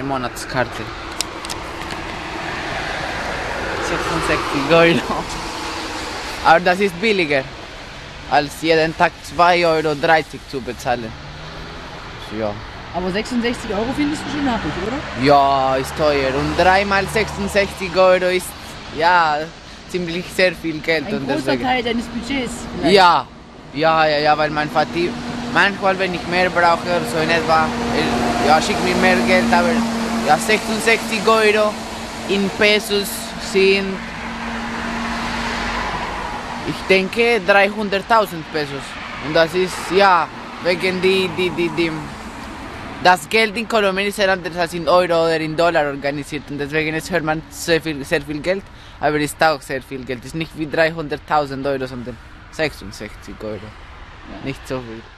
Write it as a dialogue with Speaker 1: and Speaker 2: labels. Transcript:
Speaker 1: Monatskarte. 66 Euro. Aber das ist billiger, als jeden Tag 2,30 Euro zu bezahlen. Ja.
Speaker 2: Aber 66 Euro findest du schon happig, oder?
Speaker 1: Ja, ist teuer. Und 3 mal 66 Euro ist ja ziemlich sehr viel Geld.
Speaker 2: Ein
Speaker 1: und
Speaker 2: großer
Speaker 1: deswegen,
Speaker 2: Teil deines Budgets. Vielleicht.
Speaker 1: ja, weil mein Vater manchmal, wenn ich mehr brauche, so in etwa, ja, schickt mir mehr Geld, aber ja, 66 Euro in Pesos sind, ich denke, 300.000 Pesos. Und das ist, ja, wegen das Geld in Kolumbien ist sehr anders als in Euro oder in Dollar organisiert. Und deswegen hört man sehr viel Geld, aber es ist auch sehr viel Geld. Es ist nicht wie 300.000 Euro, sondern 66 Euro. Ja. Nicht so viel.